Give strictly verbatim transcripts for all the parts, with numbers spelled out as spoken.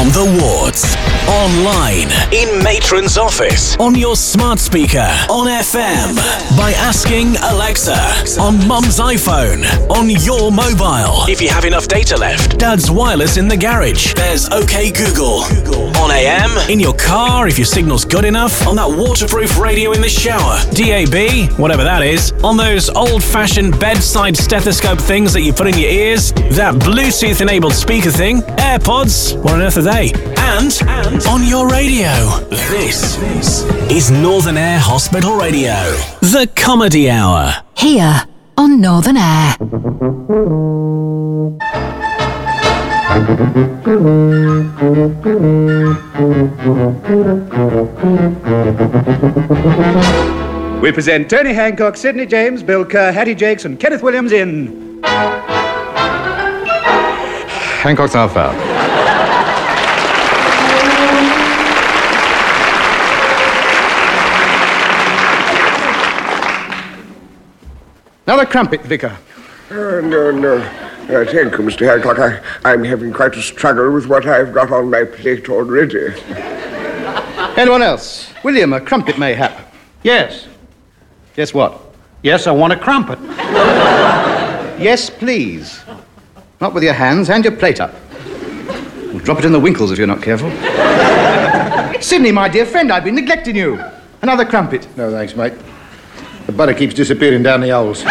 On the wards, online, in matron's office, on your smart speaker, on F M, by asking Alexa, on mum's iPhone, on your mobile. If you have enough data left, dad's wireless in the garage. There's OK Google. On A M, in your car if your signal's good enough, on that waterproof radio in the shower, D A B, whatever that is, on those old-fashioned bedside stethoscope things that you put in your ears, that Bluetooth-enabled speaker thing, AirPods, what on earth are they? And, and on your radio. This, this is Northern Air Hospital Radio, the Comedy Hour. Here on Northern Air. We present Tony Hancock, Sidney James, Bill Kerr, Hattie Jakes, and Kenneth Williams in Hancock's Half Hour. Another crumpet, Vicar. Oh, no, no. Uh, thank you, Mister Hancock. I, I'm having quite a struggle with what I've got on my plate already. Anyone else? William, a crumpet mayhap. Yes. Yes, what? Yes, I want a crumpet. Yes, please. Not with your hands. Hand your plate up. We'll drop it in the winkles if you're not careful. Sidney, my dear friend, I've been neglecting you. Another crumpet. No, thanks, mate. The butter keeps disappearing down the holes.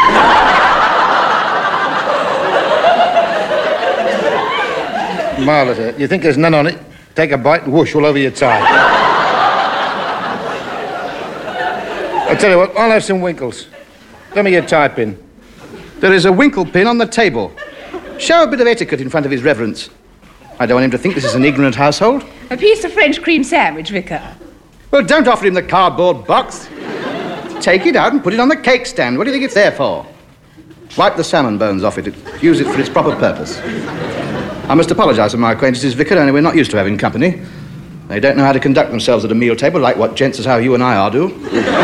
Marvelous. Uh, you think there's none on it? Take a bite and whoosh all over your tie. I tell you what, I'll have some winkles. Give me your tie pin. There is a winkle pin on the table. Show a bit of etiquette in front of his reverence. I don't want him to think this is an ignorant household. A piece of French cream sandwich, Vicar. Well, don't offer him the cardboard box. Take it out and put it on the cake stand. What do you think it's there for? Wipe the salmon bones off it. Use it for its proper purpose. I must apologise for my acquaintances, Vicar, only we're not used to having company. They don't know how to conduct themselves at a meal table like what gents as how you and I are do.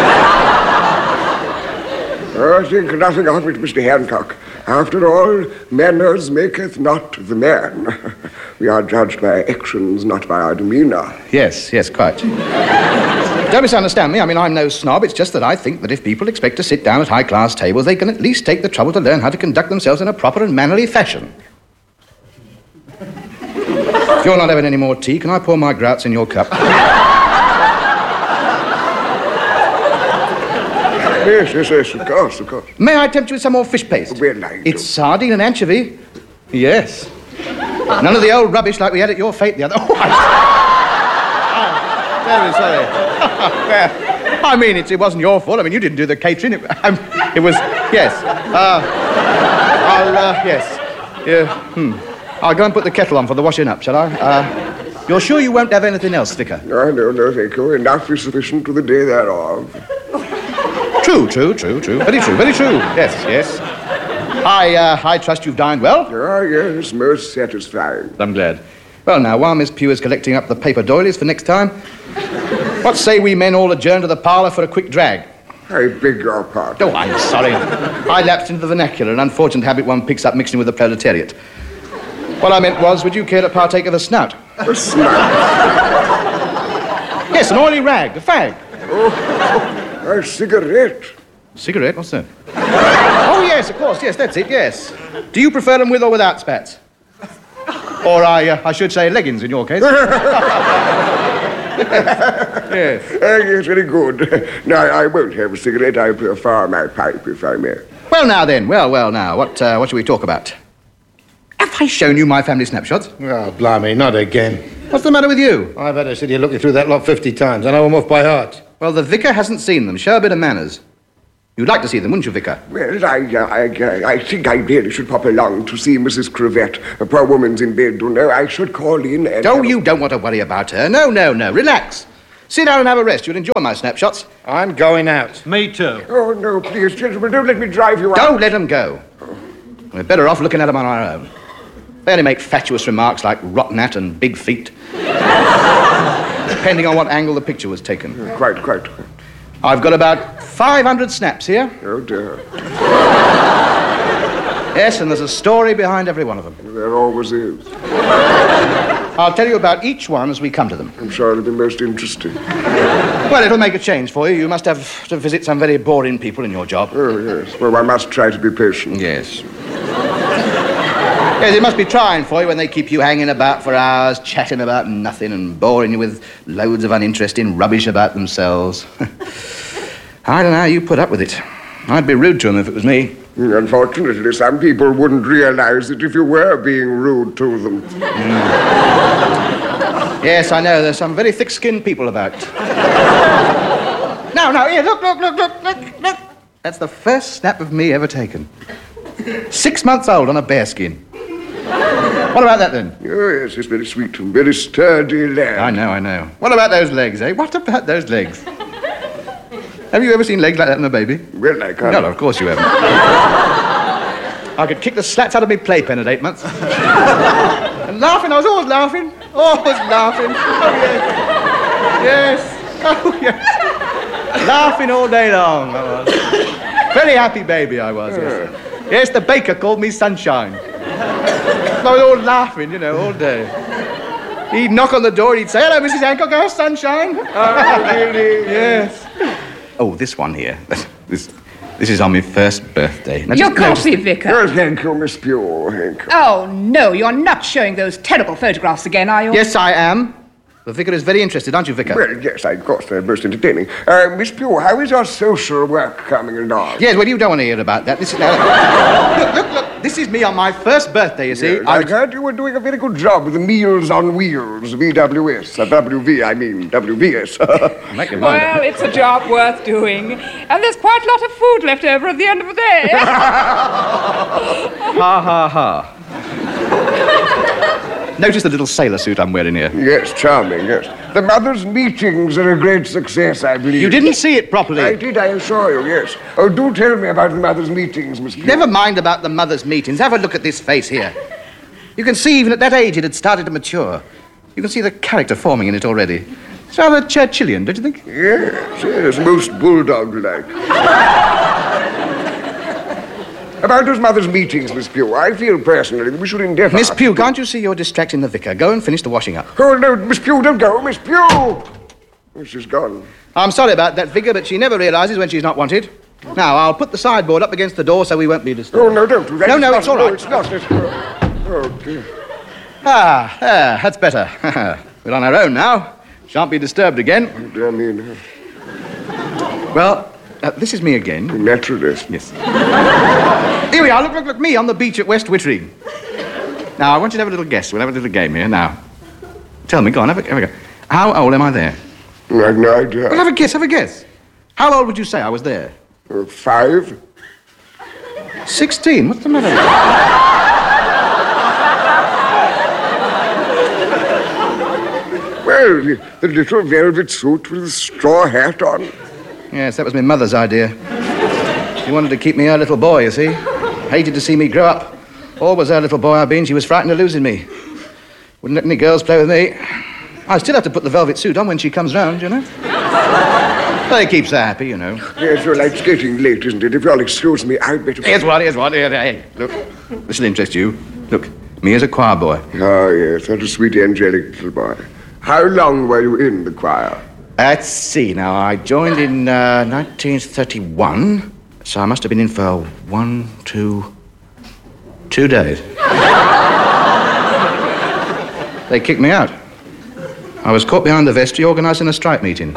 Oh, think nothing of it, Mister Hancock. After all, manners maketh not the man. We are judged by our actions, not by our demeanour. Yes, yes, quite. Don't misunderstand me. I mean, I'm no snob. It's just that I think that if people expect to sit down at high-class tables, they can at least take the trouble to learn how to conduct themselves in a proper and mannerly fashion. If you're not having any more tea, can I pour my grouts in your cup? Yes, yes, yes, of course, of course. May I tempt you with some more fish paste? Well, I It's sardine and anchovy. Yes. None of the old rubbish like we had at your fete the other... Oh, I'm very sorry. Well, I mean, it, it wasn't your fault. I mean, you didn't do the catering. It, um, it was... Yes. Uh, I'll... Uh, yes. Yeah, hmm. I'll go and put the kettle on for the washing up, shall I? Uh, you're sure you won't have anything else, Vicar? No, no, no, thank you. Enough is sufficient to the day thereof. True, true, true, true. Very true, very true. Yes, yes. I, uh, I trust you've dined well? Ah, yes, most satisfying. I'm glad. Well, now, while Miss Pugh is collecting up the paper doilies for next time, what say we men all adjourn to the parlour for a quick drag? I beg your pardon. Oh, I'm sorry. I lapsed into the vernacular, an unfortunate habit one picks up mixing with the proletariat. What I meant was, would you care to partake of a snout? A snout? Yes, an oily rag, a fag. Oh, oh, a cigarette. Cigarette? What's that? Oh, yes, of course, yes, that's it, yes. Do you prefer them with or without spats? Or I, uh, I should say leggings in your case. Yes. Uh, yes, very good. No, I won't have a cigarette. I prefer my pipe, if I may. Well, now then, well, well, now, what, uh, what shall we talk about? Have I shown you my family snapshots? Oh, blimey, not again. What's the matter with you? I've had to sit here looking through that lot fifty times. I know them off by heart. Well, the vicar hasn't seen them. Show a bit of manners. You'd like to see them, wouldn't you, Vicar? Well, I, uh, I, uh, I think I really should pop along to see Missus Cravette. A poor woman's in bed, you know. I should call in and... Oh, you don't want to worry about her. No, no, no. Relax. Sit down and have a rest. You'll enjoy my snapshots. I'm going out. Me too. Oh, no, please, gentlemen, don't let me drive you out. Don't let them go. We're better off looking at them on our own. They only make fatuous remarks like rotten at and big feet. Depending on what angle the picture was taken. Quite, quite. I've got about five hundred snaps here. Oh, dear. Yes, and there's a story behind every one of them. There always is. I'll tell you about each one as we come to them. I'm sure it'll be most interesting. Well, it'll make a change for you. You must have to visit some very boring people in your job. Oh, yes. Well, I must try to be patient. Yes. Yes, it must be trying for you when they keep you hanging about for hours, chatting about nothing and boring you with loads of uninteresting rubbish about themselves. I don't know how you put up with it. I'd be rude to them if it was me. Unfortunately, some people wouldn't realize it if you were being rude to them. Mm. Yes, I know. There's some very thick-skinned people about. No, no, here, look, look, look, look, look, look. That's the first snap of me ever taken. Six months old on a bearskin. What about that, then? Oh, yes, it's very sweet and very sturdy lad. I know, I know. What about those legs, eh? What about those legs? Have you ever seen legs like that in a baby? Well, I can't. No, no, of course you haven't. I could kick the slats out of my playpen at eight months. And laughing, I was always laughing. Always laughing. Oh, yes. Yes. Oh, yes. Laughing all day long, I was. Very happy baby I was, yes. Yes, the baker called me Sunshine. I was always laughing, you know, all day. He'd knock on the door, he'd say, hello, Missus Hancock, how's Sunshine? Oh, really? Yes. Oh, this one here. This this is on my first birthday. Now, Your just notice coffee, the- Vicar. Oh, thank you, Miss Pure, thank you. Oh, no, you're not showing those terrible photographs again, are you? Yes, I am. The vicar is very interested, aren't you, Vicar? Well, yes, of course, they're most entertaining. Uh, Miss Pure, how is your social work coming along? Yes, well, you don't want to hear about that. This is... Uh, look, look, look. This is me on my first birthday, you see. Yes, I heard you were doing a very good job with the Meals on Wheels, V W S. Uh, W V, I mean, W V S. Make your mind up. Well, it's a job worth doing. And there's quite a lot of food left over at the end of the day. Ha, ha, ha. Notice the little sailor suit I'm wearing here. Yes, charming, yes. The mothers' meetings are a great success, I believe. You didn't see it properly. I did, I assure you, yes. Oh, do tell me about the mothers' meetings, Miss Pure. Never mind about the mother's meetings. Have a look at this face here. You can see even at that age it had started to mature. You can see the character forming in it already. It's rather Churchillian, don't you think? Yes, yes, most bulldog-like. About those mothers' meetings, Miss Pugh, I feel personally that we should endeavour... Miss Pugh, can't you see you're distracting the vicar? Go and finish the washing up. Oh, no, Miss Pugh, don't go, Miss Pugh! Oh, she's gone. I'm sorry about that, vicar, but she never realises when she's not wanted. Now, I'll put the sideboard up against the door so we won't be disturbed. Oh, no, don't do that. No, no, it's all right. No, it's not. It's... Oh, dear. Ah, ah, that's better. We're on our own now. Shan't be disturbed again. Oh, dear me, no. Well, uh, this is me again. Naturalist. Yes. Here we are. Look, look, look. Me on the beach at West Wittering. Now, I want you to have a little guess. We'll have a little game here. Now, tell me. Go on. Have a, have a go. How old am I there? I have no idea. Well, have a guess. Have a guess. How old would you say I was there? Uh, five? Sixteen. What's the matter? Well, the, the little velvet suit with the straw hat on. Yes, that was my mother's idea. She wanted to keep me her little boy, you see. Hated to see me grow up. Always her little boy I've been. She was frightened of losing me. Wouldn't let any girls play with me. I still have to put the velvet suit on when she comes round, you know. But it keeps her happy, you know. Yes, well, it's getting late, isn't it? If you'll excuse me, I'd better... Here's what, here's what. Here, hey, look. This'll interest you. Look, me as a choir boy. Oh, yes, such a sweet, angelic little boy. How long were you in the choir? Let's see. Now, I joined in uh, nineteen thirty-one, so I must have been in for one, two, two days. They kicked me out. I was caught behind the vestry organising a strike meeting.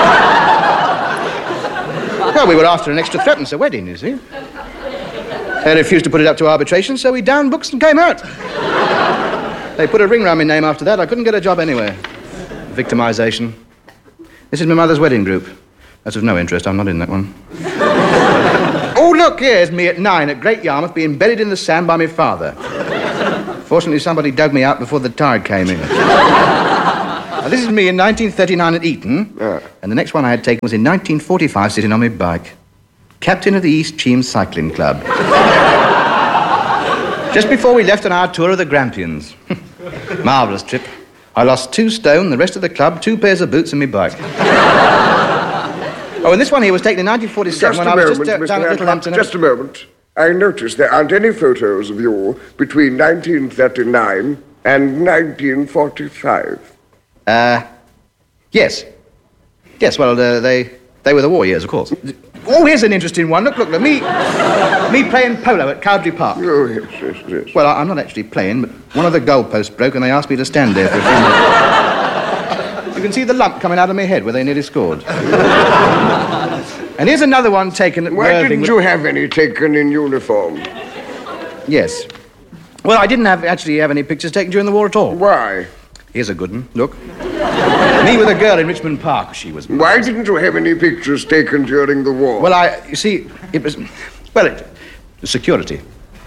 Well, we were after an extra threepence a wedding, you see. They refused to put it up to arbitration, so we downed books and came out. They put a ring round my name after that. I couldn't get a job anywhere. Victimisation. This is my mother's wedding group. That's of no interest. I'm not in that one. Oh, look, here's me at nine at Great Yarmouth being buried in the sand by my father. Fortunately, somebody dug me out before the tide came in. Now, this is me in nineteen thirty-nine at Eton, Yeah. and the next one I had taken was in nineteen forty-five sitting on my bike. Captain of the East Cheam Cycling Club. Just before we left on our tour of the Grampians. Marvellous trip. I lost two stone, the rest of the club, two pairs of boots and my bike. Oh, and this one here was taken in nineteen forty-seven Just when a I was moment, just uh, Mister down at Little Hancock, Hampton. just a moment. I noticed there aren't any photos of you between nineteen thirty-nine And nineteen forty-five. Uh, yes. Yes, well, uh, they they were the war years, of course. Oh, here's an interesting one. Look, look, look. Me, me playing polo at Cowdrey Park. Oh, yes, yes, yes. Well, I, I'm not actually playing, but one of the goalposts broke and they asked me to stand there for a few minutes. You can see the lump coming out of my head where they nearly scored. And here's another one taken at Why Worthing. didn't you have any taken in uniform? Yes. Well, I didn't have actually have any pictures taken during the war at all. Why? Here's a good one. Look. Me with a girl in Richmond Park. She was... Why didn't you have any pictures taken during the war? Well, I... You see, it was... Well, it... Security.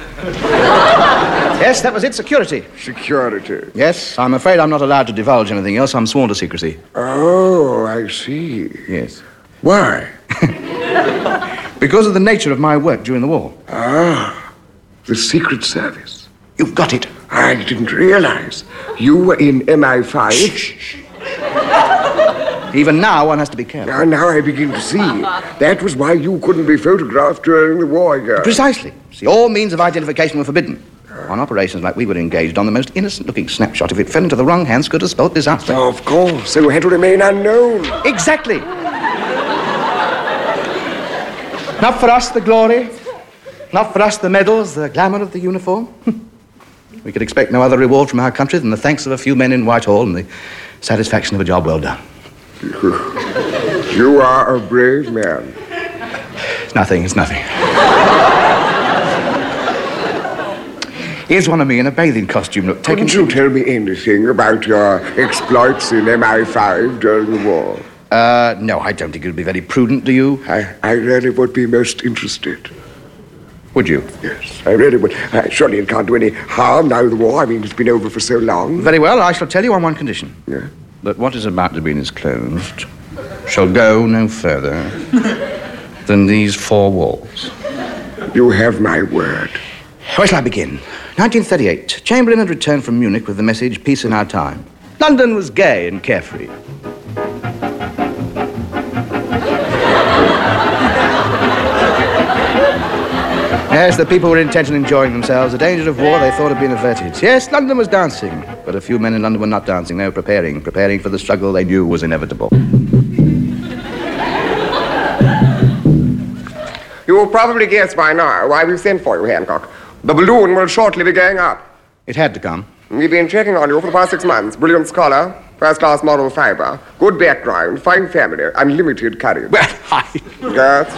Yes, that was it, security. Security. Yes, I'm afraid I'm not allowed to divulge anything else. I'm sworn to secrecy. Oh, I see. Yes. Why? Because of the nature of my work during the war. Ah, the Secret Service. You've got it. I didn't realize. You were in M I five. Shh, shh. Even now, one has to be careful. Now, now I begin to see. That was why you couldn't be photographed during the war, girl. Precisely. See, all means of identification were forbidden. On operations like we were engaged on, the most innocent-looking snapshot, if it fell into the wrong hands, could have spelled disaster. Oh, of course. So you had to remain unknown. Exactly. Not for us the glory, not for us the medals, the glamour of the uniform. We could expect no other reward from our country than the thanks of a few men in Whitehall and the satisfaction of a job well done. You are a brave man. It's nothing, it's nothing. Here's one of me in a bathing costume, look, taking... Couldn't you tell me anything about your exploits in M I five during the war? Uh, no, I don't think it would be very prudent, do you? I, I really would be most interested. Would you? Yes, I really would. Uh, surely it can't do any harm now the war. I mean, it's been over for so long. Very well, I shall tell you on one condition. Yeah? That what is about to be disclosed shall go no further than these four walls. You have my word. Where shall I begin? nineteen thirty-eight. Chamberlain had returned from Munich with the message, peace in our time. London was gay and carefree. Yes, the people were intent on enjoying themselves. The dangers of war they thought had been averted. Yes, London was dancing, but a few men in London were not dancing. They were preparing, preparing for the struggle they knew was inevitable. You will probably guess by now why we've sent for you, Hancock. The balloon will shortly be going up. It had to come. We've been checking on you for the past six months. Brilliant scholar, first-class moral fibre, good background, fine family, unlimited courage. Well, I... Yes.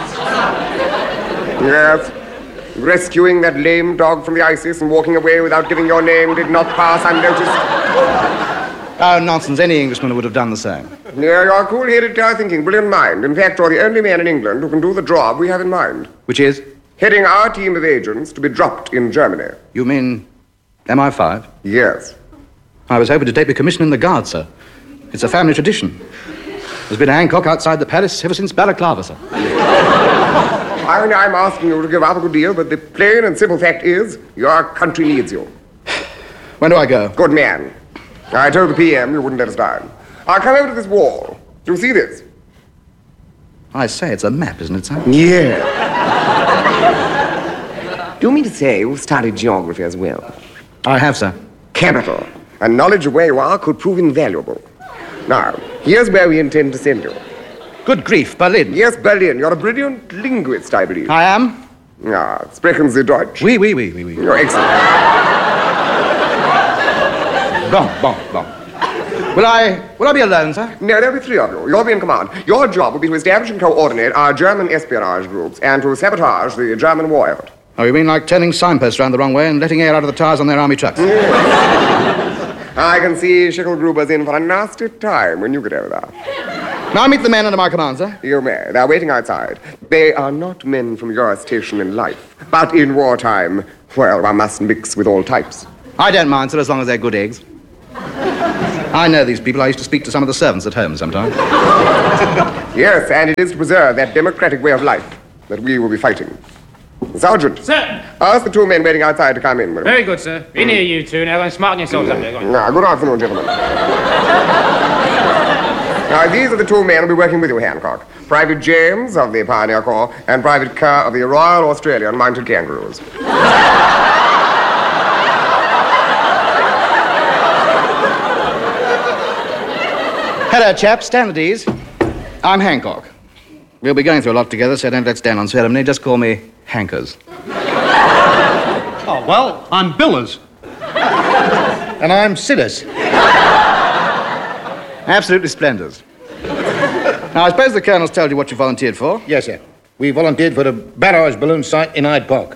Yes. Rescuing that lame dog from the ISIS and walking away without giving your name did not pass unnoticed. Oh, nonsense. Any Englishman would have done the same. Yeah, you're cool-headed, clear-thinking, brilliant mind. In fact, you're the only man in England who can do the job we have in mind. Which is? Heading our team of agents to be dropped in Germany. You mean M I five? Yes. I was hoping to take a commission in the Guard, sir. It's a family tradition. There's been a Hancock outside the palace ever since Balaclava, sir. I know I'm asking you to give up a good deal, but the plain and simple fact is your country needs you. When do I go? Good man. I told the P M you wouldn't let us down. I'll come over to this wall. Do you see this? I say, it's a map, isn't it, sir? Yeah. Do you mean to say you studied geography as well? I have, sir. Capital. And knowledge of where you are could prove invaluable. Now, here's where we intend to send you. Good grief, Berlin. Yes, Berlin. You're a brilliant linguist, I believe. I am? Ah, sprechen Sie Deutsch? Oui, oui, oui, oui, oui. You're excellent. Bon, bon, bon. Will I, will I be alone, sir? No, there'll be three of you. You'll be in command. Your job will be to establish and coordinate our German espionage groups and to sabotage the German war effort. Oh, you mean like turning signposts around the wrong way and letting air out of the tires on their army trucks? I can see Schicklgruber's in for a nasty time when you get over there. Now meet the men under my command, sir. You may. They're waiting outside. They are not men from your station in life. But in wartime, well, one must mix with all types. I don't mind, sir, as long as they're good eggs. I know these people. I used to speak to some of the servants at home sometimes. Yes, and it is to preserve that democratic way of life that we will be fighting. Sergeant. Sir. Ask the two men waiting outside to come in. Very good, sir. Be near you two now and smarten yourselves up there. Go on. Now, good afternoon, gentlemen. Now, these are the two men who will be working with you, Hancock. Private James of the Pioneer Corps and Private Kerr of the Royal Australian Mounted Kangaroos. Hello, chaps. Stand at ease. I'm Hancock. We'll be going through a lot together, so don't let stand on ceremony. Just call me Hankers. Oh, well, I'm Billers. And I'm Sidders. Absolutely splendid. Now, I suppose the Colonel's told you what you volunteered for? Yes, sir. We volunteered for the barrage balloon site in Hyde Park.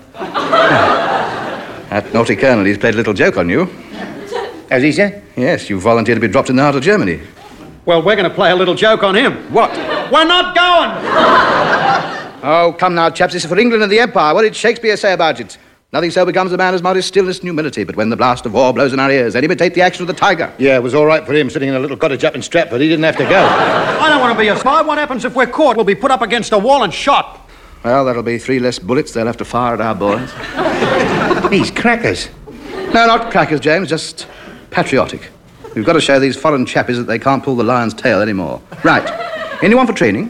That naughty Colonel, he's played a little joke on you. Has he, sir? Yes, you volunteered to be dropped in the heart of Germany. Well, we're going to play a little joke on him. What? We're not going! Oh, come now, chaps. This is for England and the Empire. What did Shakespeare say about it? Nothing so becomes a man as modest stillness and humility, but when the blast of war blows in our ears, then imitate the action of the tiger. Yeah, it was all right for him sitting in a little cottage up in Stratford. He didn't have to go. I don't want to be a spy. What happens if we're caught? We'll be put up against a wall and shot. Well, that'll be three less bullets they'll have to fire at our boys. These crackers. No, not crackers, James, just patriotic. We've got to show these foreign chappies that they can't pull the lion's tail anymore. Right. Anyone for training?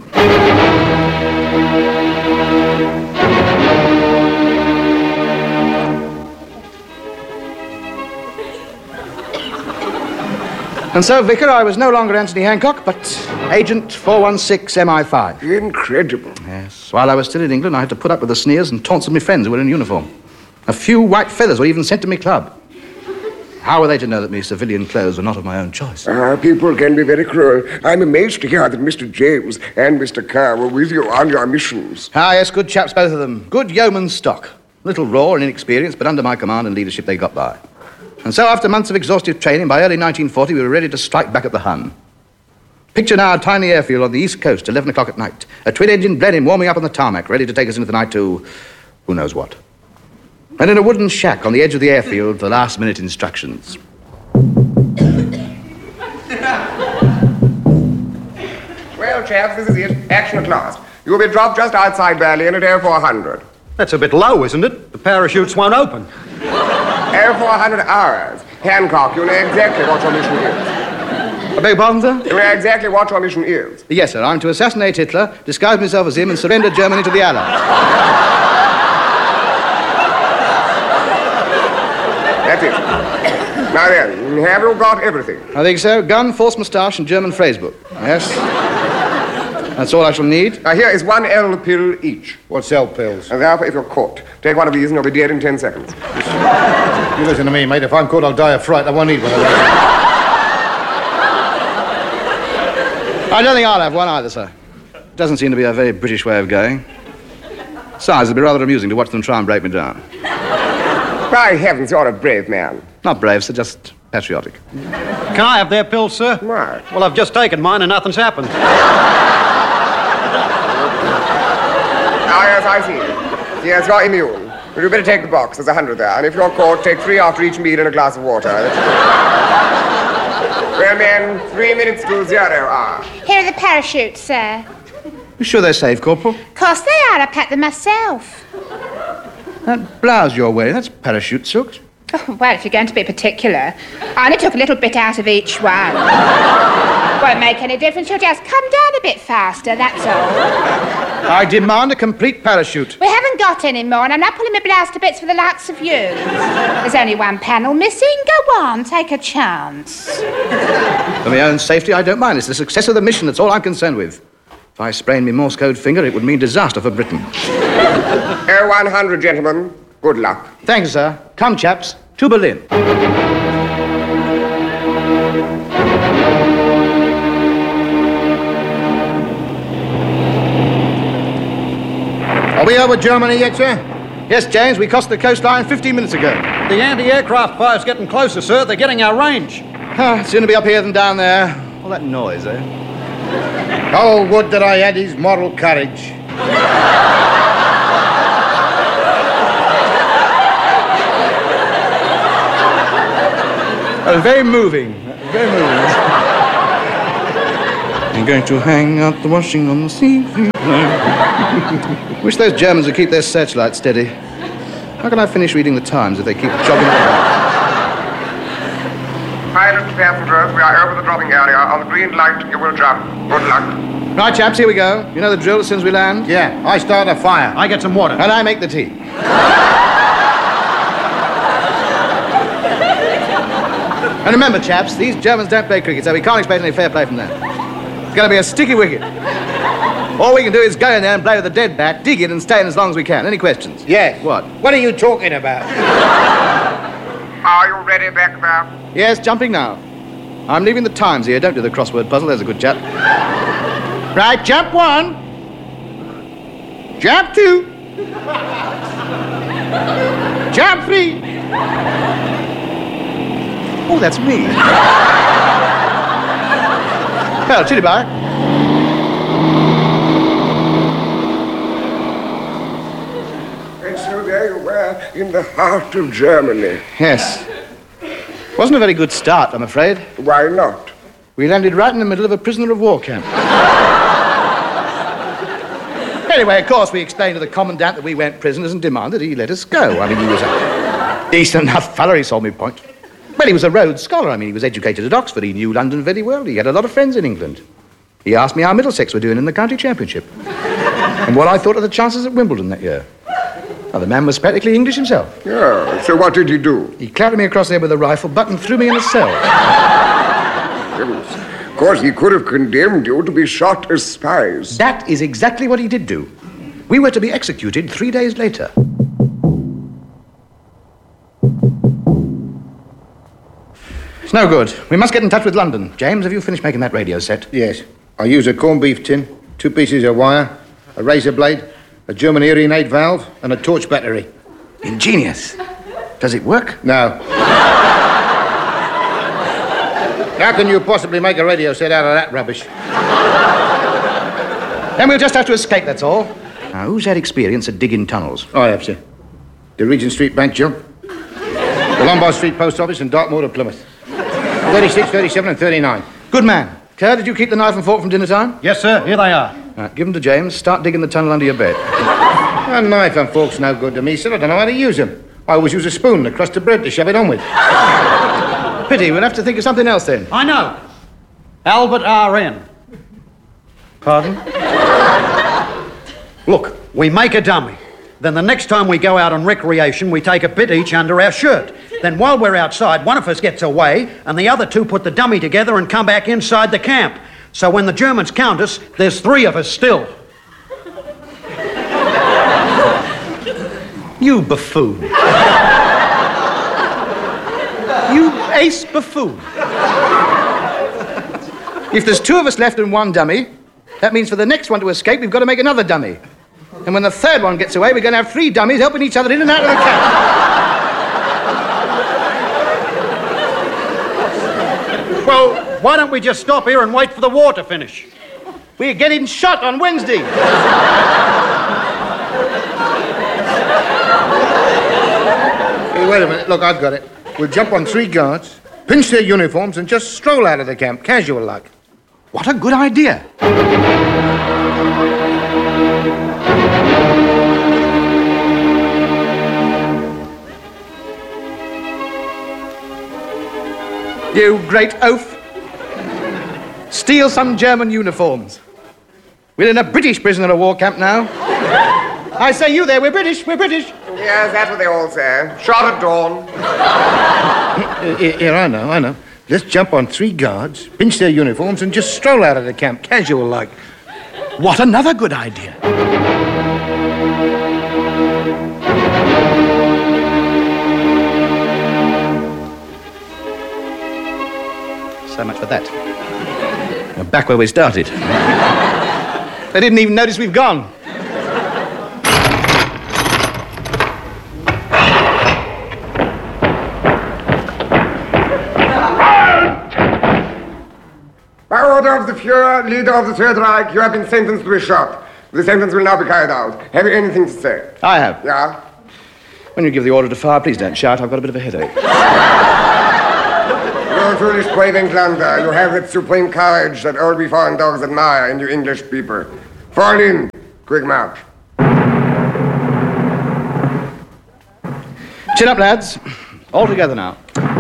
And so, Vicar, I was no longer Anthony Hancock, but Agent four one six M I five. Incredible. Yes. While I was still in England, I had to put up with the sneers and taunts of my friends who were in uniform. A few white feathers were even sent to my club. How were they to know that my civilian clothes were not of my own choice? Ah, people can be very cruel. I'm amazed to hear that Mister James and Mister Kerr were with you on your missions. Ah, yes, good chaps, both of them. Good yeoman stock. A little raw and inexperienced, but under my command and leadership they got by. And so, after months of exhaustive training, by early nineteen forty, we were ready to strike back at the Hun. Picture now a tiny airfield on the east coast, eleven o'clock at night. A twin-engine Blenheim warming up on the tarmac, ready to take us into the night to who knows what. And in a wooden shack on the edge of the airfield, the last-minute instructions. Well, chaps, this is it. Action at last. You'll be dropped just outside Berlin at Air four hundred. That's a bit low, isn't it? The parachutes won't open. Air four hundred hours. Hancock, you know exactly what your mission is. I beg your pardon, sir? You know exactly what your mission is. Yes, sir. I'm to assassinate Hitler, disguise myself as him, and surrender Germany to the Allies. That's it. Now then, have you got everything? I think so. Gun, false moustache, and German phrase book. Yes. That's all I shall need. Now, here is one L pill each. What's L pills? And therefore, if you're caught, take one of these and you'll be dead in ten seconds. You listen to me, mate. If I'm caught, I'll die of fright. I won't need one of those. I don't think I'll have one either, sir. Doesn't seem to be a very British way of going. Besides, it'd be rather amusing to watch them try and break me down. By heavens, you're a brave man. Not brave, sir, just patriotic. Can I have their pills, sir? Why? Well, I've just taken mine and nothing's happened. Ah, yes, I see. Yes, you're immune. But you better take the box. There's a hundred there. And if you're caught, take three after each meal and a glass of water. Well, men, three minutes to zero hour. Here are the parachutes, sir. You sure they're safe, Corporal? Of course they are. I packed them myself. That blouse you're wearing, that's parachute silk. Oh, well, if you're going to be particular, I only took a little bit out of each one. Won't make any difference. You'll just come down a bit faster, that's all. I demand a complete parachute. We haven't got any more, and I'm not pulling my blouse to bits for the likes of you. There's only one panel missing. Go on, take a chance. For my own safety, I don't mind. It's the success of the mission that's all I'm concerned with. If I sprained my Morse code finger, it would mean disaster for Britain. Air one hundred, gentlemen. Good luck. Thank you, sir. Come, chaps, to Berlin. Are we over Germany yet, sir? Yes, James, we crossed the coastline fifteen minutes ago. The anti-aircraft fire's getting closer, sir. They're getting our range. Ah, sooner be up here than down there. All that noise, eh? Oh, would that I had his moral courage. That was very moving. Very moving. I'm going to hang out the washing on the sea. Wish those Germans would keep their searchlight steady. How can I finish reading the Times if they keep jogging around? Pilots, passengers, we are over the dropping area. On the green light, you will jump. Good luck. Right, chaps, here we go. You know the drill as soon as we land? Yeah, I start a fire. I get some water. And I make the tea. And remember, chaps, these Germans don't play cricket, so we can't expect any fair play from them. It's going to be a sticky wicket. All we can do is go in there and play with a dead bat, dig it, and stay in as long as we can. Any questions? Yeah. What? What are you talking about? Are you ready back there? Yes, jumping now. I'm leaving the Times here. Don't do the crossword puzzle. There's a good chap. Right, jump one. Jump two. Jump three. Oh, that's me. Well, chitty bye. And so there you were, in the heart of Germany. Yes. Wasn't a very good start, I'm afraid. Why not? We landed right in the middle of a prisoner of war camp. Anyway, of course, we explained to the commandant that we weren't prisoners and demanded he let us go. I mean, he was a decent enough fellow, he saw me point. Well, he was a Rhodes Scholar. I mean, he was educated at Oxford. He knew London very well. He had a lot of friends in England. He asked me how Middlesex were doing in the county championship and what I thought of the chances at Wimbledon that year. Now, the man was practically English himself. Yeah, so what did he do? He clattered me across there with a rifle butt and threw me in a cell. Of course, he could have condemned you to be shot as spies. That is exactly what he did do. We were to be executed three days later. It's no good. We must get in touch with London. James, have you finished making that radio set? Yes. I use a corned beef tin, two pieces of wire, a razor blade, a German hearing aid valve, and a torch battery. Ingenious. Does it work? No. How can you possibly make a radio set out of that rubbish? Then we'll just have to escape, that's all. Now, who's had experience at digging tunnels? I have, sir. The Regent Street Bank job, the Lombard Street Post Office, and Dartmoor to Plymouth. thirty-six, thirty-seven, and thirty-nine. Good man. Kerr, did you keep the knife and fork from dinner time? Yes, sir. Here they are. Right, give them to James. Start digging the tunnel under your bed. A knife and fork's no good to me, sir. I don't know how to use them. I always use a spoon and a crust of bread to shove it on with. Pity. We'll have to think of something else then. I know. Albert R N. Pardon? Look, we make a dummy. Then the next time we go out on recreation, we take a bit each under our shirt. Then while we're outside, one of us gets away, and the other two put the dummy together and come back inside the camp. So when the Germans count us, there's three of us still. You buffoon. You ace buffoon. If there's two of us left and one dummy, that means for the next one to escape, we've got to make another dummy. And when the third one gets away, we're going to have three dummies helping each other in and out of the camp. Well, why don't we just stop here and wait for the war to finish? We're getting shot on Wednesday. Hey, wait a minute. Look, I've got it. We'll jump on three guards, pinch their uniforms, and just stroll out of the camp, casual like. What a good idea. You great oaf. Steal some German uniforms. We're in a British prisoner of war camp now. I say, you there, we're British, we're British. Yes, that's what they all say. Shot at dawn. Here, here, I know, I know. Let's jump on three guards, pinch their uniforms, and just stroll out of the camp, casual like. What another good idea. So much for that. We're back where we started. They didn't even notice we've gone. By order of the Fuhrer, leader of the Third Reich, you have been sentenced to be shot. The sentence will now be carried out. Have you anything to say? I have. Yeah? When you give the order to fire, please don't shout. I've got a bit of a headache. You foolish brave Englander, you have that supreme courage that all we foreign dogs admire in you English people. Fall in. Quick march. Chin up, lads. All together now.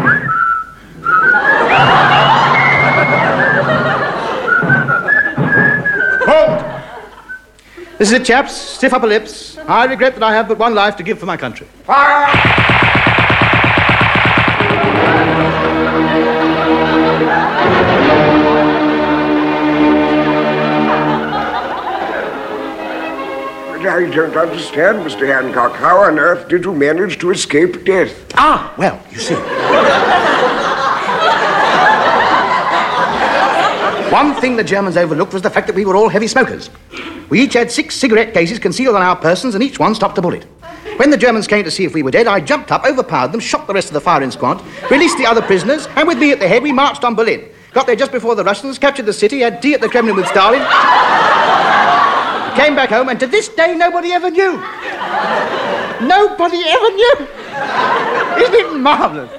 Halt! This is it, chaps. Stiff upper lips. I regret that I have but one life to give for my country. Fire! I don't understand, Mister Hancock. How on earth did you manage to escape death? Ah, well, you see. One thing the Germans overlooked was the fact that we were all heavy smokers. We each had six cigarette cases concealed on our persons, and each one stopped a bullet. When the Germans came to see if we were dead, I jumped up, overpowered them, shot the rest of the firing squad, released the other prisoners, and with me at the head, we marched on Berlin. Got there just before the Russians, captured the city, had tea at the Kremlin with Stalin. Came back home, and to this day, nobody ever knew. Nobody ever knew. Isn't it marvellous?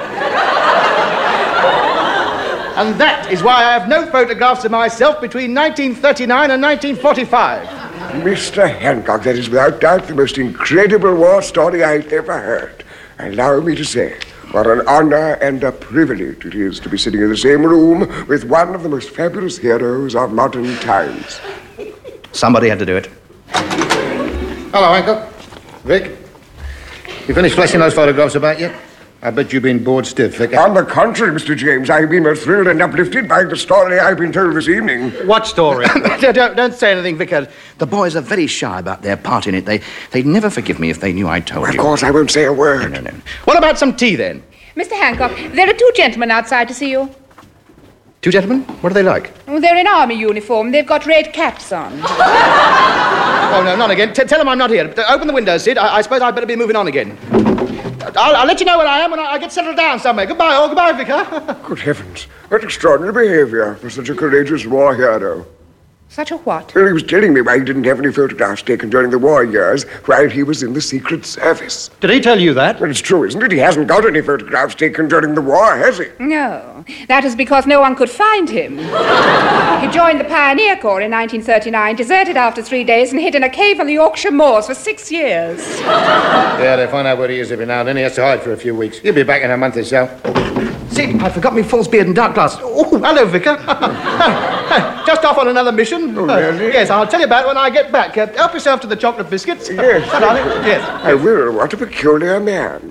And that is why I have no photographs of myself between nineteen thirty-nine and nineteen forty-five. Mister Hancock, that is without doubt the most incredible war story I've ever heard. Allow me to say, what an honor and a privilege it is to be sitting in the same room with one of the most fabulous heroes of modern times. Somebody had to do it. Hello, Hancock. Vic. You finished flashing those photographs about yet? I bet you've been bored stiff, Vic. On the contrary, Mister James, I've been most thrilled and uplifted by the story I've been told this evening. What story? don't, don't say anything, Vicar. The boys are very shy about their part in it. They, they'd never forgive me if they knew I'd told Of you. course, I won't say a word. No, no, no. What about some tea, then? Mister Hancock, there are two gentlemen outside to see you. Two gentlemen? What are they like? Oh, they're in army uniform. They've got red caps on. Oh, no, not again. T- tell them I'm not here. Open the window, Sid. I, I suppose I'd better be moving on again. I'll, I'll let you know where I am when I, I get settled down somewhere. Goodbye, all. Goodbye, Vicar. Good heavens, what extraordinary behavior for such a courageous war hero. Such a what? Well, he was telling me why he didn't have any photographs taken during the war years while he was in the Secret Service. Did he tell you that? Well, it's true, isn't it? He hasn't got any photographs taken during the war, has he? No, that is because no one could find him. He joined the Pioneer Corps in nineteen thirty-nine, deserted after three days, and hid in a cave on the Yorkshire moors for six years. Yeah, they find out where he is every now and then. He has to hide for a few weeks. He'll be back in a month or so. Sid, I forgot my false beard and dark glasses. Oh, hello, Vicar. Just off on another mission. Oh, really? Uh, yes, I'll tell you about it when I get back. Uh, help yourself to the chocolate biscuits. Yes. Uh, darling. Yes. I will. What a peculiar man.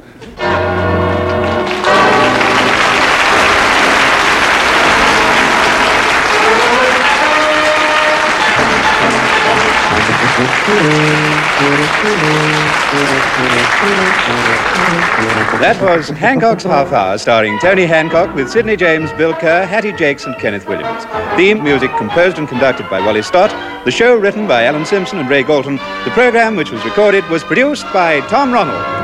That was Hancock's Half Hour, starring Tony Hancock with Sidney James, Bill Kerr, Hattie Jakes and Kenneth Williams. Theme music composed and conducted by Wally Stott. The show written by Alan Simpson and Ray Galton. The programme, which was recorded, was produced by Tom Ronald.